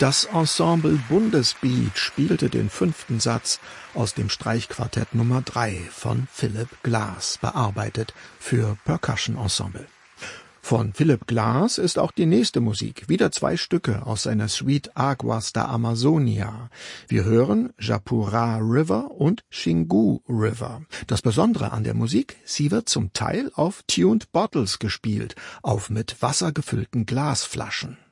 Das Ensemble Bundesbeat spielte den 5. Satz aus dem Streichquartett Nummer 3 von Philip Glass, bearbeitet für Percussion Ensemble. Von Philip Glass ist auch die nächste Musik, wieder 2 Stücke aus seiner Suite Aguas da Amazonia. Wir hören Japura River und Xingu River. Das Besondere an der Musik, sie wird zum Teil auf Tuned Bottles gespielt, auf mit Wasser gefüllten Glasflaschen.